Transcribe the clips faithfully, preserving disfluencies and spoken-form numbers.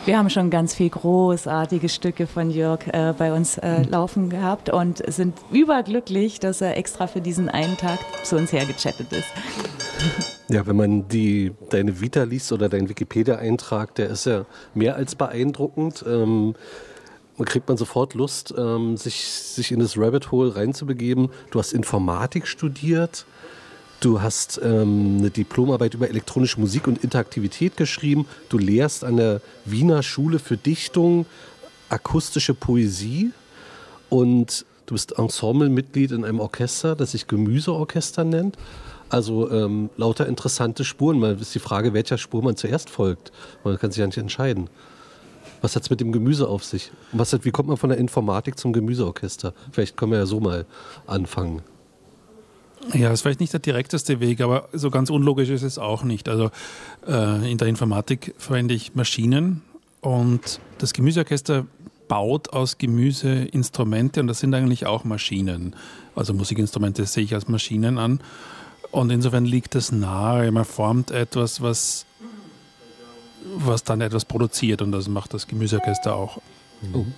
Wir haben schon ganz viel großartige Stücke von Jörg äh, bei uns äh, laufen gehabt und sind überglücklich, dass er extra für diesen einen Tag zu uns hergechattet ist. Ja, wenn man die, deine Vita liest oder deinen Wikipedia-Eintrag, der ist ja mehr als beeindruckend. Ähm, man kriegt man sofort Lust, ähm, sich, sich in das Rabbit Hole reinzubegeben. Du hast Informatik studiert, du hast ähm, eine Diplomarbeit über elektronische Musik und Interaktivität geschrieben, du lehrst an der Wiener Schule für Dichtung akustische Poesie und du bist Ensemblemitglied in einem Orchester, das sich Gemüseorchester nennt. Also ähm, lauter interessante Spuren. Mal ist die Frage, welcher Spur man zuerst folgt. Man kann sich ja nicht entscheiden. Was hat es mit dem Gemüse auf sich? Was hat, wie kommt man von der Informatik zum Gemüseorchester? Vielleicht können wir ja so mal anfangen. Ja, das ist vielleicht nicht der direkteste Weg, aber so ganz unlogisch ist es auch nicht. Also äh, in der Informatik verwende ich Maschinen und das Gemüseorchester baut aus Gemüse Instrumente und das sind eigentlich auch Maschinen. Also Musikinstrumente sehe ich als Maschinen an. Und insofern liegt es nahe, man formt etwas, was, was dann etwas produziert und das macht das Gemüseorchester auch. Mhm.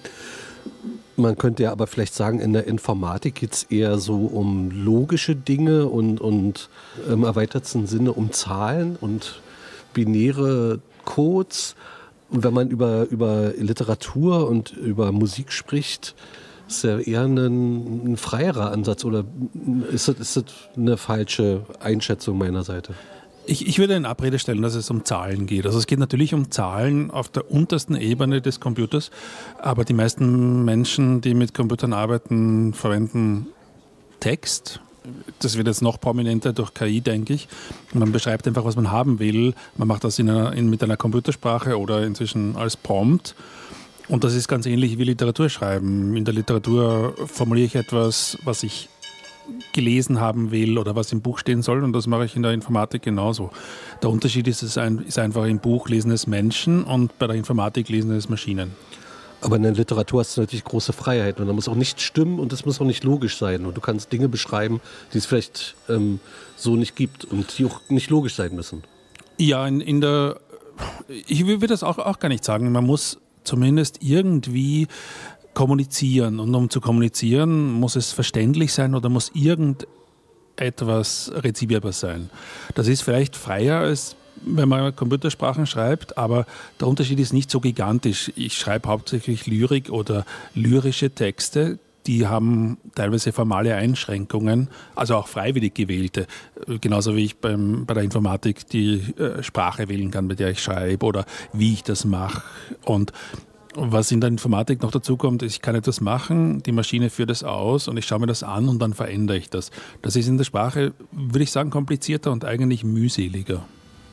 Man könnte ja aber vielleicht sagen, in der Informatik geht es eher so um logische Dinge und, und im erweiterten Sinne um Zahlen und binäre Codes. Und wenn man über, über Literatur und über Musik spricht, ist ja eher ein, ein freierer Ansatz oder ist das, ist das eine falsche Einschätzung meiner Seite? Ich, ich würde in Abrede stellen, dass es um Zahlen geht. Also es geht natürlich um Zahlen auf der untersten Ebene des Computers, aber die meisten Menschen, die mit Computern arbeiten, verwenden Text. Das wird jetzt noch prominenter durch K I, denke ich. Man beschreibt einfach, was man haben will. Man macht das in einer, in, mit einer Computersprache oder inzwischen als Prompt. Und das ist ganz ähnlich wie Literaturschreiben. In der Literatur formuliere ich etwas, was ich gelesen haben will oder was im Buch stehen soll und das mache ich in der Informatik genauso. Der Unterschied ist, es ein, ist einfach, im Buch lesen es Menschen und bei der Informatik lesen es Maschinen. Aber in der Literatur hast du natürlich große Freiheit und da muss auch nicht stimmen und es muss auch nicht logisch sein und du kannst Dinge beschreiben, die es vielleicht ähm, so nicht gibt und die auch nicht logisch sein müssen. Ja, in, in der, ich würde das auch, auch gar nicht sagen, man muss zumindest irgendwie kommunizieren. Und um zu kommunizieren, muss es verständlich sein oder muss irgendetwas rezipierbar sein. Das ist vielleicht freier, als wenn man Computersprachen schreibt, aber der Unterschied ist nicht so gigantisch. Ich schreibe hauptsächlich Lyrik oder lyrische Texte, die haben teilweise formale Einschränkungen, also auch freiwillig gewählte. Genauso wie ich beim, bei der Informatik die äh, Sprache wählen kann, mit der ich schreibe oder wie ich das mache. Und was in der Informatik noch dazu kommt, ist, ich kann etwas machen, die Maschine führt es aus und ich schaue mir das an und dann verändere ich das. Das ist in der Sprache, würde ich sagen, komplizierter und eigentlich mühseliger.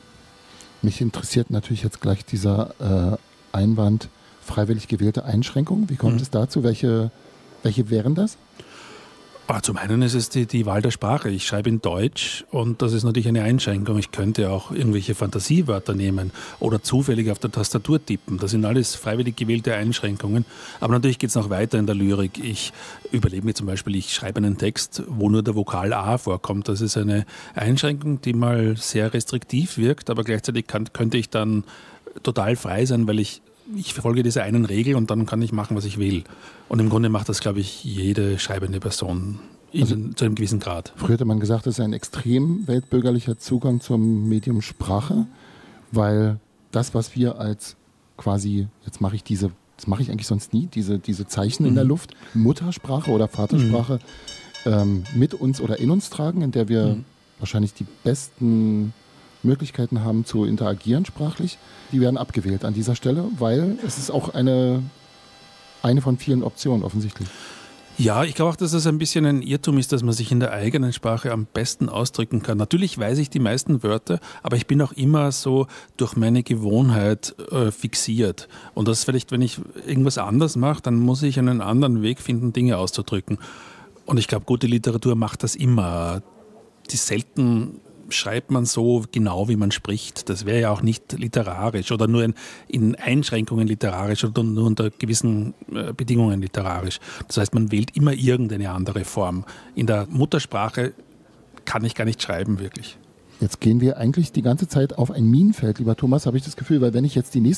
Mich interessiert natürlich jetzt gleich dieser äh, Einwand, freiwillig gewählte Einschränkungen. Wie kommt mhm. es dazu? Welche Welche wären das? Ah, zum einen ist es die, die Wahl der Sprache. Ich schreibe in Deutsch und das ist natürlich eine Einschränkung. Ich könnte auch irgendwelche Fantasiewörter nehmen oder zufällig auf der Tastatur tippen. Das sind alles freiwillig gewählte Einschränkungen. Aber natürlich geht es noch weiter in der Lyrik. Ich überlege mir zum Beispiel, ich schreibe einen Text, wo nur der Vokal A vorkommt. Das ist eine Einschränkung, die mal sehr restriktiv wirkt, aber gleichzeitig kann, könnte ich dann total frei sein, weil ich Ich folge dieser einen Regel und dann kann ich machen, was ich will. Und im Grunde macht das, glaube ich, jede schreibende Person in, also, zu einem gewissen Grad. Früher hätte man gesagt, das ist ein extrem weltbürgerlicher Zugang zum Medium Sprache, weil das, was wir als quasi, jetzt mache ich diese, das mache ich eigentlich sonst nie, diese, diese Zeichen mhm. in der Luft, Muttersprache oder Vatersprache mhm. ähm, mit uns oder in uns tragen, in der wir mhm. wahrscheinlich die besten Möglichkeiten haben zu interagieren sprachlich, die werden abgewählt an dieser Stelle, weil es ist auch eine, eine von vielen Optionen offensichtlich. Ja, ich glaube auch, dass es ein bisschen ein Irrtum ist, dass man sich in der eigenen Sprache am besten ausdrücken kann. Natürlich weiß ich die meisten Wörter, aber ich bin auch immer so durch meine Gewohnheit äh, fixiert. Und das vielleicht, wenn ich irgendwas anders mache, dann muss ich einen anderen Weg finden, Dinge auszudrücken. Und ich glaube, gute Literatur macht das immer. Die selten schreibt man so genau, wie man spricht. Das wäre ja auch nicht literarisch oder nur in, in Einschränkungen literarisch oder nur unter gewissen äh, Bedingungen literarisch. Das heißt, man wählt immer irgendeine andere Form. In der Muttersprache kann ich gar nicht schreiben, wirklich. Jetzt gehen wir eigentlich die ganze Zeit auf ein Minenfeld, lieber Thomas, habe ich das Gefühl, weil wenn ich jetzt die nächste